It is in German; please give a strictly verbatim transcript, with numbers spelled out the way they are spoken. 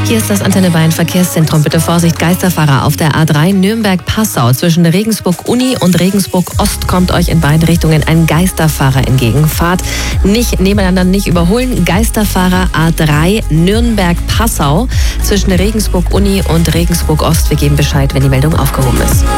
Hier ist das Antenne Bayern Verkehrszentrum. Bitte Vorsicht, Geisterfahrer auf der A drei Nürnberg-Passau. Zwischen Regensburg-Uni und Regensburg-Ost kommt euch in beiden Richtungen ein Geisterfahrer entgegen. Fahrt nicht nebeneinander, nicht überholen. Geisterfahrer A drei Nürnberg-Passau zwischen Regensburg-Uni und Regensburg-Ost. Wir geben Bescheid, wenn die Meldung aufgehoben ist.